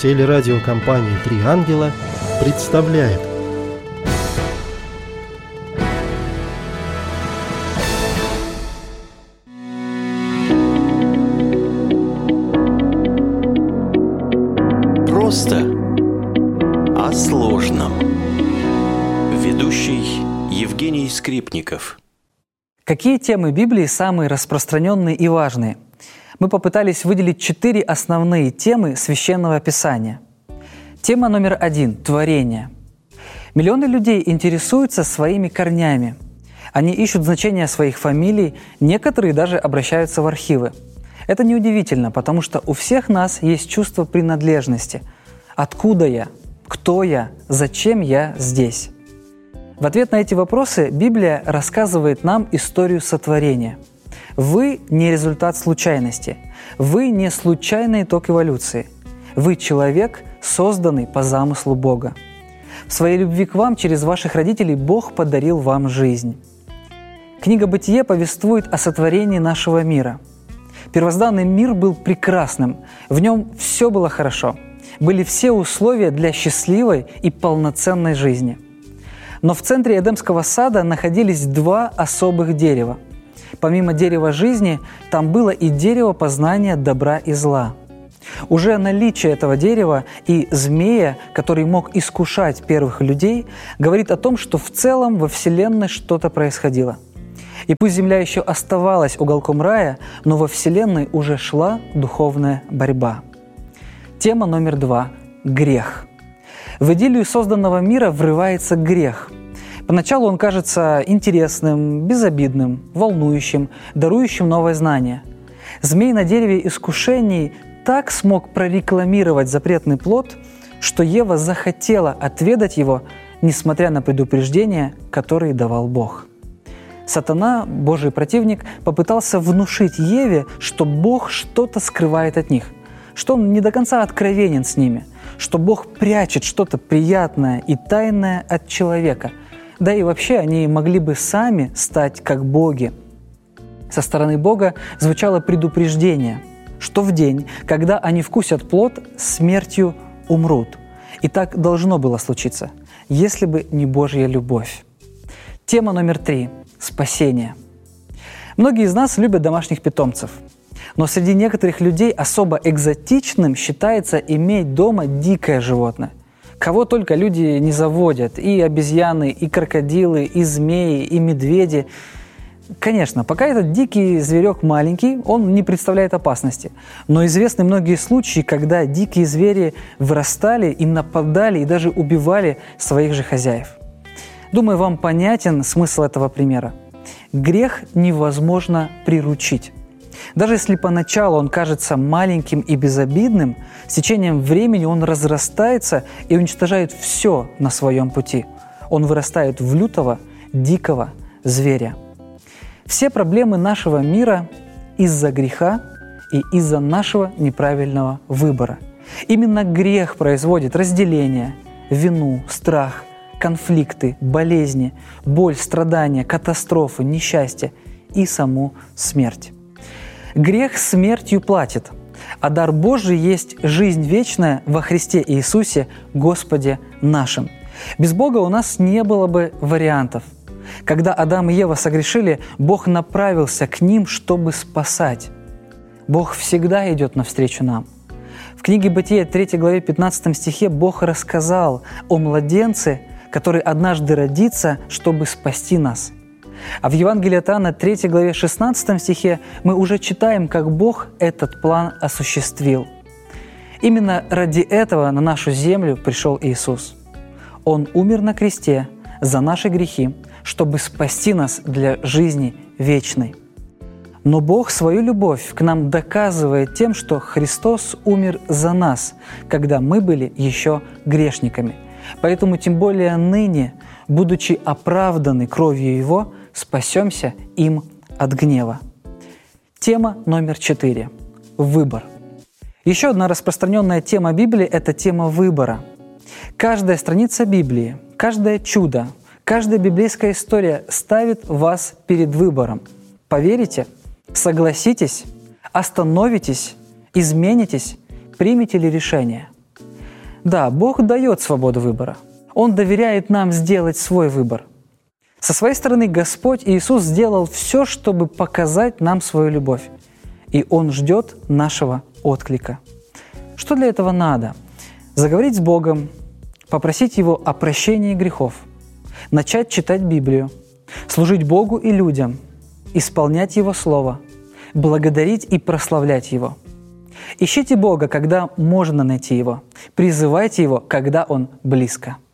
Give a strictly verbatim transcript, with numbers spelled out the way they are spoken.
Телерадиокомпания «Три ангела» представляет. Просто о сложном. Ведущий Евгений Скрипников. Какие темы Библии самые распространенные и важные? Мы попытались выделить четыре основные темы Священного Писания. Тема номер один – творение. Миллионы людей интересуются своими корнями. Они ищут значения своих фамилий, некоторые даже обращаются в архивы. Это неудивительно, потому что у всех нас есть чувство принадлежности. Откуда я? Кто я? Зачем я здесь? В ответ на эти вопросы Библия рассказывает нам историю сотворения. Вы не результат случайности. Вы не случайный итог эволюции. Вы человек, созданный по замыслу Бога. В своей любви к вам через ваших родителей Бог подарил вам жизнь. Книга «Бытие» повествует о сотворении нашего мира. Первозданный мир был прекрасным, в нем все было хорошо. Были все условия для счастливой и полноценной жизни. Но в центре Эдемского сада находились два особых дерева. Помимо дерева жизни, там было и дерево познания добра и зла. Уже наличие этого дерева и змея, который мог искушать первых людей, говорит о том, что в целом во Вселенной что-то происходило. И пусть Земля еще оставалась уголком рая, но во Вселенной уже шла духовная борьба. Тема номер два – грех. В идиллию созданного мира врывается грех. Поначалу он кажется интересным, безобидным, волнующим, дарующим новое знание. Змей на дереве искушений так смог прорекламировать запретный плод, что Ева захотела отведать его, несмотря на предупреждения, которые давал Бог. Сатана, Божий противник, попытался внушить Еве, что Бог что-то скрывает от них, что Он не до конца откровенен с ними, что Бог прячет что-то приятное и тайное от человека. Да и вообще они могли бы сами стать как боги. Со стороны Бога звучало предупреждение, что в день, когда они вкусят плод, смертью умрут. И так должно было случиться, если бы не Божья любовь. Тема номер три – спасение. Многие из нас любят домашних питомцев. Но среди некоторых людей особо экзотичным считается иметь дома дикое животное. Кого только люди не заводят – и обезьяны, и крокодилы, и змеи, и медведи. Конечно, пока этот дикий зверек маленький, он не представляет опасности. Но известны многие случаи, когда дикие звери вырастали и нападали, и даже убивали своих же хозяев. Думаю, вам понятен смысл этого примера. Грех невозможно приручить. Даже если поначалу он кажется маленьким и безобидным, с течением времени он разрастается и уничтожает все на своем пути. Он вырастает в лютого, дикого зверя. Все проблемы нашего мира из-за греха и из-за нашего неправильного выбора. Именно грех производит разделение, вину, страх, конфликты, болезни, боль, страдания, катастрофы, несчастье и саму смерть. Грех смертью платит, а дар Божий есть жизнь вечная во Христе Иисусе, Господе нашим. Без Бога у нас не было бы вариантов. Когда Адам и Ева согрешили, Бог направился к ним, чтобы спасать. Бог всегда идет навстречу нам. В книге «Бытие» третьей главе пятнадцатом стихе Бог рассказал о младенце, который однажды родится, чтобы спасти нас. А в Евангелии от Иоанна третьей главе шестнадцатом стихе мы уже читаем, как Бог этот план осуществил. Именно ради этого на нашу землю пришел Иисус. Он умер на кресте за наши грехи, чтобы спасти нас для жизни вечной. Но Бог свою любовь к нам доказывает тем, что Христос умер за нас, когда мы были еще грешниками. Поэтому тем более ныне, будучи оправданы кровью Его, спасемся им от гнева. Тема номер четыре – выбор. Еще одна распространенная тема Библии – это тема выбора. Каждая страница Библии, каждое чудо, каждая библейская история ставит вас перед выбором. Поверите? Согласитесь? Остановитесь? Изменитесь? Примете ли решение? Да, Бог дает свободу выбора. Он доверяет нам сделать свой выбор. Со своей стороны Господь Иисус сделал все, чтобы показать нам свою любовь. И Он ждет нашего отклика. Что для этого надо? Заговорить с Богом, попросить Его о прощении грехов, начать читать Библию, служить Богу и людям, исполнять Его Слово, благодарить и прославлять Его. Ищите Бога, когда можно найти Его. Призывайте Его, когда Он близко.